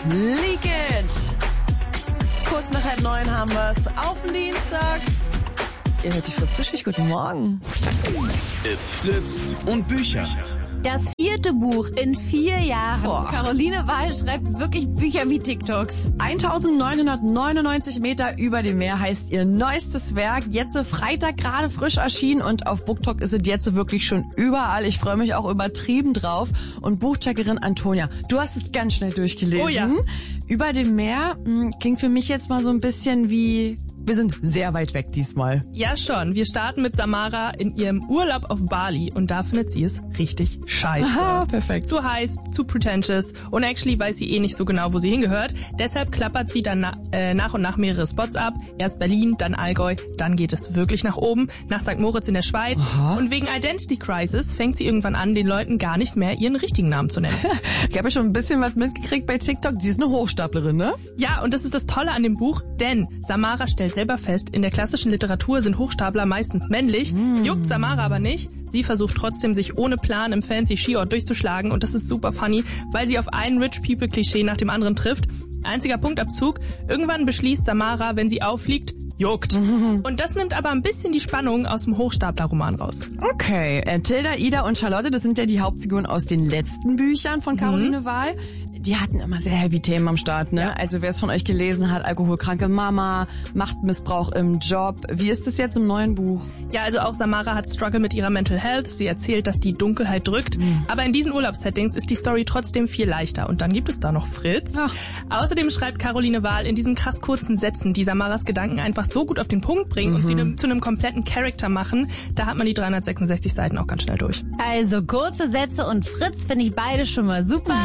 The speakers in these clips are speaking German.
Leak It. Kurz nach 8:30 haben wir's auf den Dienstag. Ihr hört die Fritz Frischig. Guten Morgen. It's Fritz und Bücher. Das 4. Buch in 4 Jahren. Boah. Caroline Wahl schreibt wirklich Bücher wie TikToks. 1999 Meter über dem Meer heißt ihr neuestes Werk. Jetzt Freitag gerade frisch erschienen und auf BookTok ist es jetzt wirklich schon überall. Ich freue mich auch übertrieben drauf. Und Buchcheckerin Antonia, du hast es ganz schnell durchgelesen. Oh ja. Über dem Meer klingt für mich jetzt mal so ein bisschen wie... Wir sind sehr weit weg diesmal. Ja schon, wir starten mit Samara in ihrem Urlaub auf Bali und da findet sie es richtig scheiße. Aha, perfekt. Zu heiß, zu pretentious und actually weiß sie nicht so genau, wo sie hingehört. Deshalb klappert sie dann nach und nach mehrere Spots ab. Erst Berlin, dann Allgäu, dann geht es wirklich nach oben, nach St. Moritz in der Schweiz. Aha. Und wegen Identity Crisis fängt sie irgendwann an, den Leuten gar nicht mehr ihren richtigen Namen zu nennen. Ich habe ja schon ein bisschen was mitgekriegt bei TikTok. Sie ist eine Hochstaplerin, ne? Ja, und das ist das Tolle an dem Buch, denn Samara stellt selber fest, in der klassischen Literatur sind Hochstapler meistens männlich, juckt Samara aber nicht. Sie versucht trotzdem, sich ohne Plan im fancy Skiort durchzuschlagen und das ist super funny, weil sie auf ein Rich People Klischee nach dem anderen trifft. Einziger Punktabzug, irgendwann beschließt Samara, wenn sie auffliegt, juckt. Und das nimmt aber ein bisschen die Spannung aus dem Hochstapler-Roman raus. Okay, Tilda, Ida und Charlotte, das sind ja die Hauptfiguren aus den letzten Büchern von Caroline Wahl. Die hatten immer sehr heavy Themen am Start, ne? Ja. Also wer es von euch gelesen hat, alkoholkranke Mama, Machtmissbrauch im Job. Wie ist es jetzt im neuen Buch? Ja, also auch Samara hat Struggle mit ihrer Mental Health. Sie erzählt, dass die Dunkelheit drückt. Aber in diesen Urlaubssettings ist die Story trotzdem viel leichter. Und dann gibt es da noch Fritz. Ja. Außerdem schreibt Caroline Wahl in diesen krass kurzen Sätzen, die Samaras Gedanken einfach so gut auf den Punkt bringen und sie zu einem kompletten Charakter machen. Da hat man die 366 Seiten auch ganz schnell durch. Also kurze Sätze und Fritz finde ich beide schon mal super.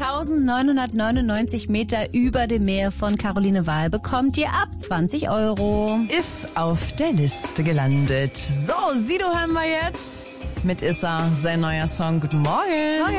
1999 Meter über dem Meer von Caroline Wahl bekommt ihr ab 20 €. Ist auf der Liste gelandet. So, Sido hören wir jetzt. Mit Issa, sein neuer Song. Guten Morgen.